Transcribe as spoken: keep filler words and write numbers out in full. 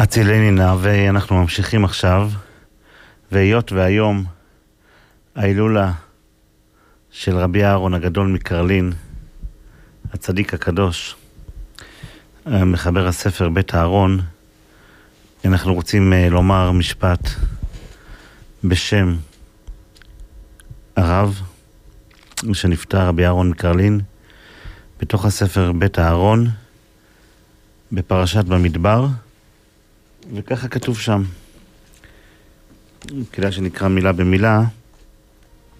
הצילנינה, ואנחנו ממשיכים עכשיו, והיות והיום ההילולה של רבי אהרון הגדול מקרלין, הצדיק הקדוש, מחבר הספר בית אהרון, אנחנו רוצים לומר משפט בשם הרב שנפטר, רבי אהרון מקרלין, בתוך הספר בית אהרון, בפרשת במדבר, וככה כתוב שם. כדאי שנקרא מילה במילה.